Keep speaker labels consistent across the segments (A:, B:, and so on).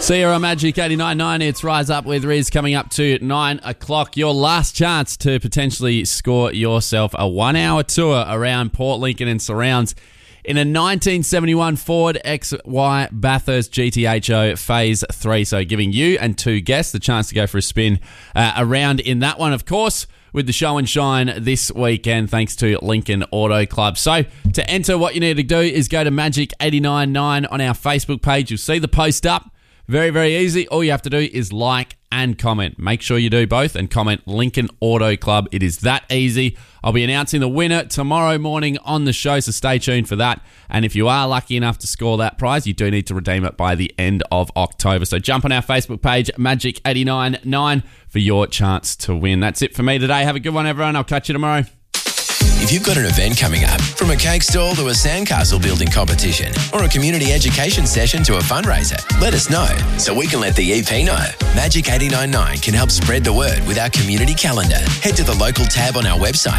A: See you on Magic 89.9. It's Rise Up with Riz coming up to 9 o'clock. Your last chance to potentially score yourself a 1-hour tour around Port Lincoln and surrounds in a 1971 Ford XY Bathurst GTHO Phase 3. So giving you and two guests the chance to go for a spin around in that one, of course, with the show and shine this weekend, thanks to Lincoln Auto Club. So to enter, what you need to do is go to Magic 89.9 on our Facebook page. You'll see the post up. Very, very easy. All you have to do is like and comment. Make sure you do both and comment Lincoln Auto Club. It is that easy. I'll be announcing the winner tomorrow morning on the show, so stay tuned for that. And if you are lucky enough to score that prize, you do need to redeem it by the end of October. So jump on our Facebook page, Magic 89.9, for your chance to win. That's it for me today. Have a good one, everyone. I'll catch you tomorrow.
B: If you've got an event coming up, from a cake stall to a sandcastle building competition or a community education session to a fundraiser, let us know so we can let the EP know. Magic 89.9 can help spread the word with our community calendar. Head to the local tab on our website,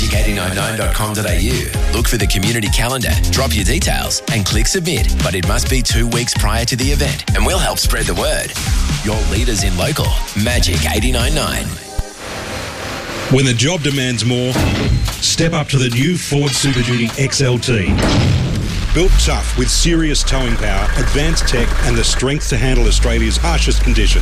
B: magic899.com.au. Look for the community calendar, drop your details and click submit. But it must be 2 weeks prior to the event and we'll help spread the word. Your leaders in local, Magic 89.9.
C: When the job demands more, step up to the new Ford Super Duty XLT. Built tough with serious towing power, advanced tech and the strength to handle Australia's harshest conditions.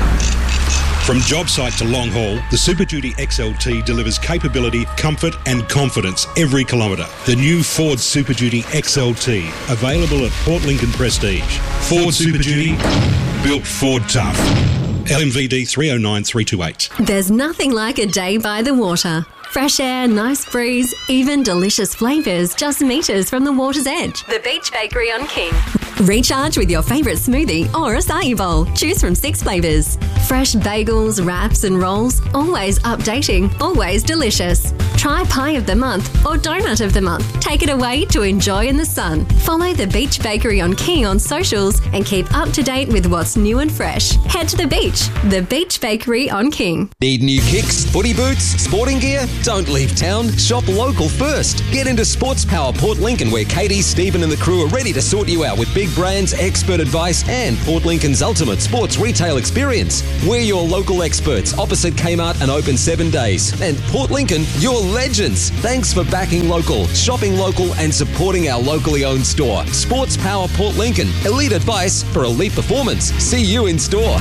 C: From job site to long haul, the Super Duty XLT delivers capability, comfort and confidence every kilometre. The new Ford Super Duty XLT, available at Port Lincoln Prestige. Ford Super Duty, built Ford tough. LMVD 309328.
D: There's nothing like a day by the water. Fresh air, nice breeze, even delicious flavours just metres from the water's edge. The Beach Bakery on King. Recharge with your favourite smoothie or acai bowl. Choose from 6 flavours. Fresh bagels, wraps and rolls. Always updating, always delicious. Try Pie of the Month or Donut of the Month. Take it away to enjoy in the sun. Follow the Beach Bakery on King on socials and keep up to date with what's new and fresh. Head to the beach. The Beach Bakery on King.
E: Need new kicks, footy boots, sporting gear? Don't leave town. Shop local first. Get into Sports Power Port Lincoln, where Katie, Stephen and the crew are ready to sort you out with big brands, expert advice and Port Lincoln's ultimate sports retail experience. We're your local experts opposite Kmart and open 7 days. And Port Lincoln, your legends. Thanks for backing local, shopping local and supporting our locally owned store. Sports Power Port Lincoln. Elite advice for elite performance. See you in store.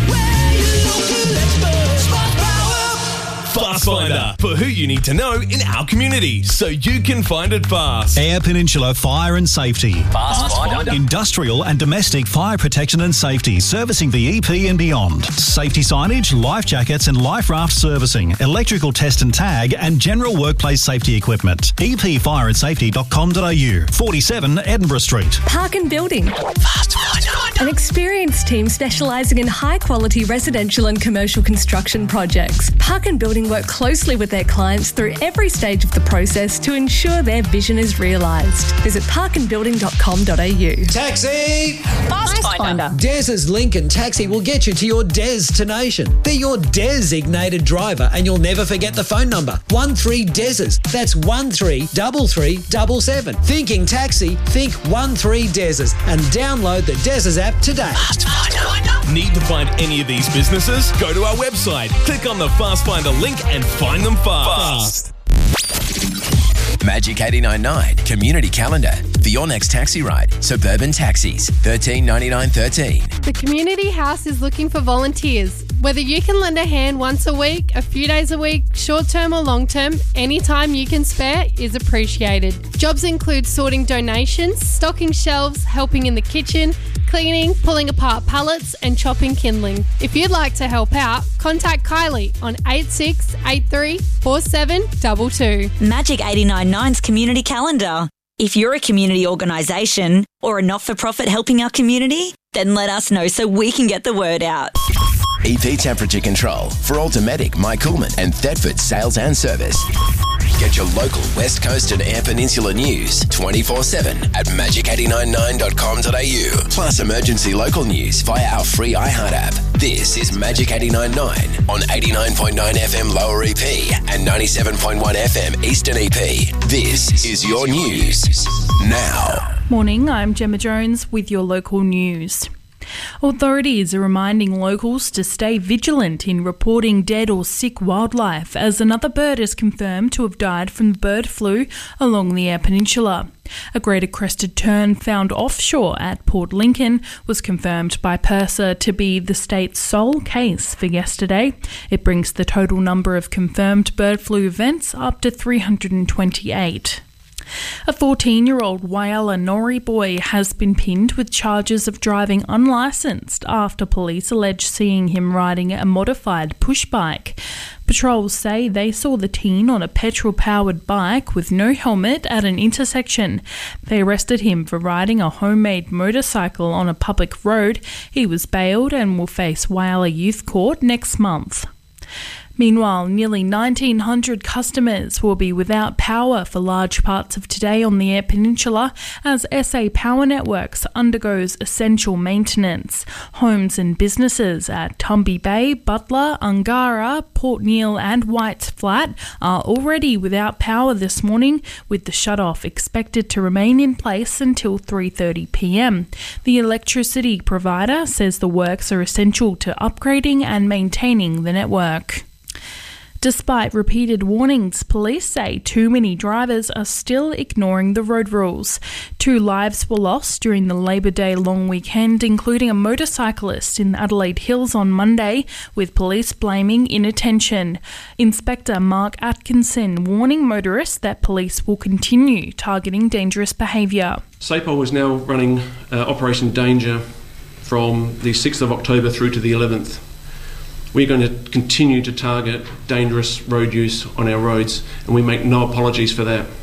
F: Fast Finder, for who you need to know in our community, so you can find it fast.
G: Eyre Peninsula Fire and Safety.
F: Fast Finder.
G: Industrial and domestic fire protection and safety, servicing the EP and beyond. Safety signage, life jackets and life raft servicing, electrical test and tag and general workplace safety equipment. epfireandsafety.com.au, 47 Edinburgh Street.
H: Park and Building.
F: Fast Finder.
H: An experienced team specialising in high-quality residential and commercial construction projects. Park and Building work closely with their clients through every stage of the process to ensure their vision is realised. Visit parkandbuilding.com.au.
I: Taxi!
H: Fast Finder.
I: Des's Lincoln Taxi will get you to your destination. They're your designated driver and you'll never forget the phone number. 13 Des's. That's 133377. Thinking taxi, think 13 Des's and download the Des's app today.
F: Fast Finder. Need to find any of these businesses? Go to our website, click on the Fast Finder link and find them fast.
B: Magic 89.9 Community Calendar for your next taxi ride. Suburban Taxis, $13.99.13.
J: The Community House is looking for volunteers. Whether you can lend a hand once a week, a few days a week, short-term or long-term, any time you can spare is appreciated. Jobs include sorting donations, stocking shelves, helping in the kitchen, cleaning, pulling apart pallets and chopping kindling. If you'd like to help out, contact Kylie on 86834722.
K: Magic 89.9's Community Calendar. If you're a community organisation or a not-for-profit helping our community, then let us know so we can get the word out.
B: EP Temperature Control for Automatic, Mike Coolman and Thetford Sales and Service. Get your local West Coast and Eyre Peninsula news 24/7 at magic899.com.au. Plus emergency local news via our free iHeart app. This is Magic 89.9 on 89.9 FM Lower EP and 97.1 FM Eastern EP. This is your news now.
L: Morning, I'm Gemma Jones with your local news. Authorities are reminding locals to stay vigilant in reporting dead or sick wildlife as another bird is confirmed to have died from the bird flu along the Eyre Peninsula. A greater crested tern found offshore at Port Lincoln was confirmed by PIRSA to be the state's sole case for yesterday. It brings the total number of confirmed bird flu events up to 328. A 14-year-old Whyalla Norrie boy has been pinned with charges of driving unlicensed after police allege seeing him riding a modified push bike. Patrols say they saw the teen on a petrol-powered bike with no helmet at an intersection. They arrested him for riding a homemade motorcycle on a public road. He was bailed and will face Whyalla Youth Court next month. Meanwhile, nearly 1,900 customers will be without power for large parts of today on the Eyre Peninsula as SA Power Networks undergoes essential maintenance. Homes and businesses at Tumby Bay, Butler, Ungara, Port Neal and White's Flat are already without power this morning, with the shut-off expected to remain in place until 3:30 p.m. The electricity provider says the works are essential to upgrading and maintaining the network. Despite repeated warnings, police say too many drivers are still ignoring the road rules. 2 lives were lost during the Labor Day long weekend, including a motorcyclist in Adelaide Hills on Monday, with police blaming inattention. Inspector Mark Atkinson warning motorists that police will continue targeting dangerous behaviour.
M: SAPOL is now running Operation Danger from the 6th of October through to the 11th. We're going to continue to target dangerous road use on our roads, and we make no apologies for that.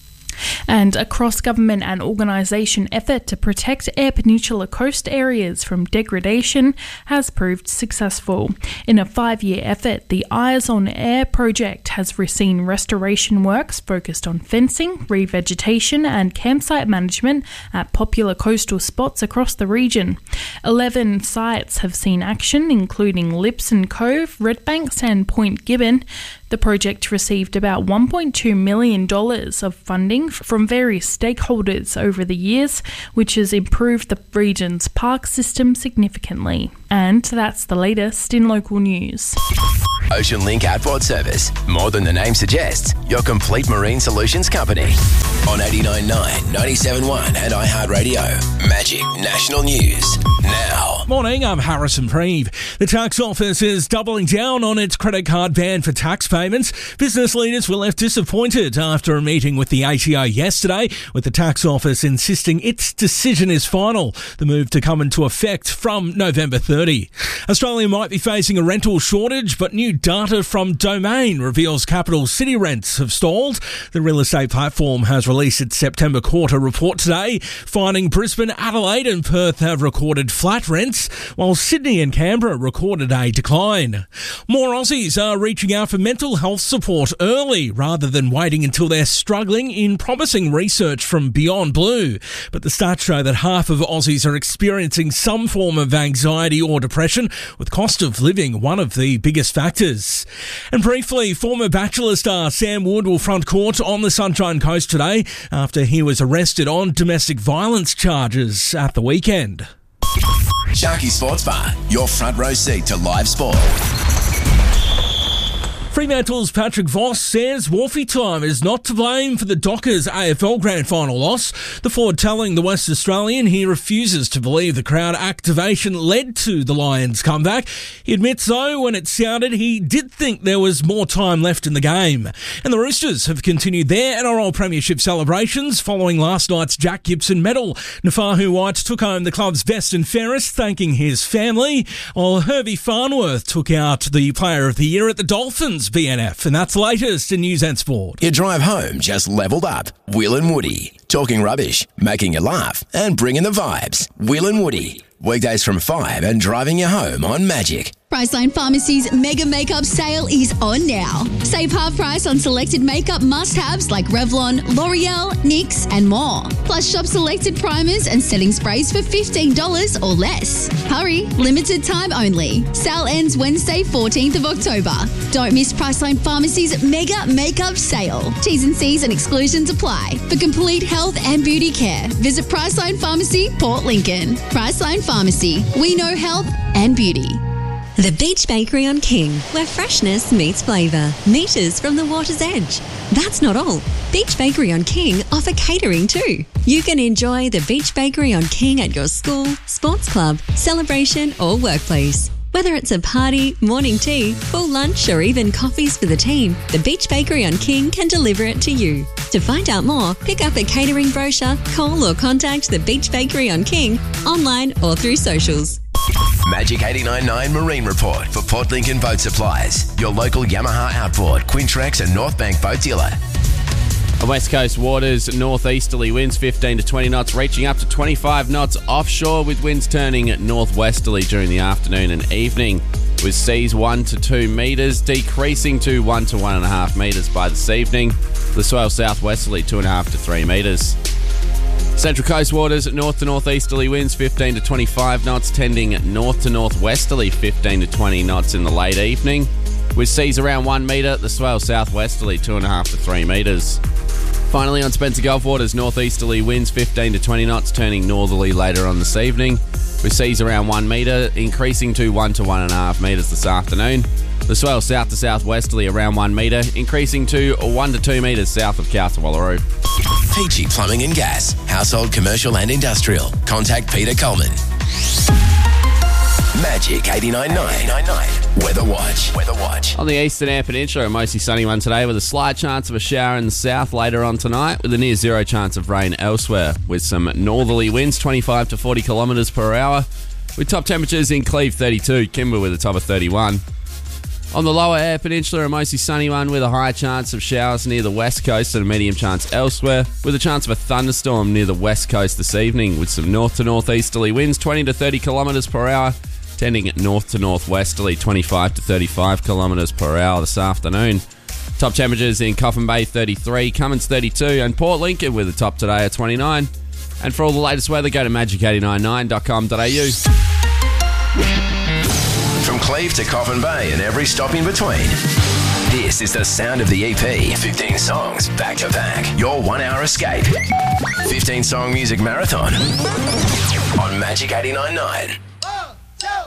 L: And a cross-government and organisation effort to protect Eyre Peninsula coast areas from degradation has proved successful. In a 5-year effort, the Eyes on Eyre project has seen restoration works focused on fencing, revegetation and campsite management at popular coastal spots across the region. 11 sites have seen action, including Lipson Cove, Redbanks and Point Gibbon. The project received about $1.2 million of funding from various stakeholders over the years, which has improved the region's park system significantly. And that's the latest in local news.
B: Ocean Link Outboard Service. More than the name suggests, your complete marine solutions company. On 89.9, 97.1 and iHeartRadio. Magic National News. Now.
F: Morning, I'm Harrison Preeve. The tax office is doubling down on its credit card ban for tax payments. Business leaders were left disappointed after a meeting with the ATO yesterday, with the tax office insisting its decision is final. The move to come into effect from November 30. Australia might be facing a rental shortage, but new data from Domain reveals capital city rents have stalled. The real estate platform has released its September quarter report today, finding Brisbane, Adelaide and Perth have recorded flat rents, while Sydney and Canberra recorded a decline. More Aussies are reaching out for mental health support early rather than waiting until they're struggling, in promising research from Beyond Blue. But the stats show that half of Aussies are experiencing some form of anxiety or depression, with cost of living one of the biggest factors. And briefly, former Bachelor star Sam Wood will front court on the Sunshine Coast today after he was arrested on domestic violence charges at the weekend.
B: Sharky Sports Bar, your front row seat to live sport.
F: Fremantle's Patrick Voss says Wolfie time is not to blame for the Dockers AFL Grand Final loss. The forward telling the West Australian he refuses to believe the crowd activation led to the Lions' comeback. He admits, though, when it sounded, he did think there was more time left in the game. And the Roosters have continued their NRL Premiership celebrations following last night's Jack Gibson medal. Nafahu White took home the club's best and fairest, thanking his family, while Herbie Farnworth took out the Player of the Year at the Dolphins BNF, and that's the latest in news and sport.
B: Your drive home just levelled up. Will and Woody. Talking rubbish, making you laugh, and bringing the vibes. Will and Woody. Weekdays from 5 and driving you home on Magic.
N: Priceline Pharmacy's Mega Makeup Sale is on now. Save half price on selected makeup must-haves like Revlon, L'Oreal, NYX and more. Plus shop selected primers and setting sprays for $15 or less. Hurry, limited time only. Sale ends Wednesday 14th of October. Don't miss Priceline Pharmacy's Mega Makeup Sale. T's and C's and exclusions apply. For complete health and beauty care, visit Priceline Pharmacy, Port Lincoln. Priceline Pharmacy. We know health and beauty.
D: The Beach Bakery on King, where freshness meets flavour. Meters from the water's edge. That's not all. Beach Bakery on King offer catering too. You can enjoy the Beach Bakery on King at your school, sports club, celebration or workplace. Whether it's a party, morning tea, full lunch or even coffees for the team, the Beach Bakery on King can deliver it to you. To find out more, pick up a catering brochure, call or contact the Beach Bakery on King online or through socials.
B: Magic 89.9 Marine Report for Port Lincoln Boat Supplies, your local Yamaha Outboard, Quintrex and North Bank boat dealer.
A: On West Coast waters, northeasterly winds 15 to 20 knots, reaching up to 25 knots offshore, with winds turning northwesterly during the afternoon and evening, with seas 1 to 2 metres, decreasing to 1 to 1.5 metres by this evening. The swell southwesterly 2.5 to 3 metres. Central Coast waters, north to northeasterly winds 15 to 25 knots, tending north to northwesterly 15 to 20 knots in the late evening, with seas around 1 metre, the swell southwesterly 2.5 to 3 metres. Finally, on Spencer Gulf waters, northeasterly winds 15 to 20 knots, turning northerly later on this evening, with seas around 1 metre, increasing to 1 to 1.5 metres this afternoon. The swell south to southwesterly around 1 metre, increasing to 1 to 2 metres south of Cowtawallaroo.
B: Peachy Plumbing and Gas, household, commercial and industrial. Contact Peter Coleman. Magic 89.9 Weather Watch.
A: On the eastern Eyre Peninsula, a mostly sunny one today, with a slight chance of a shower in the south later on tonight, with a near zero chance of rain elsewhere, with some northerly winds 25 to 40 kilometres per hour, with top temperatures in Cleve 32, Kimber with a top of 31. On the lower Eyre Peninsula, a mostly sunny one with a high chance of showers near the west coast and a medium chance elsewhere, with a chance of a thunderstorm near the west coast this evening, with some north to northeasterly winds 20 to 30 kilometres per hour, tending north to northwesterly 25 to 35 kilometres per hour this afternoon. Top temperatures in Coffin Bay 33, Cummins 32 and Port Lincoln with a top today at 29. And for all the latest weather, go to magic899.com.au.
B: From Cleve to Coffin Bay and every stop in between. This is the sound of the EP. 15 songs back to back. Your 1 hour escape. 15 song music marathon on Magic 89.9.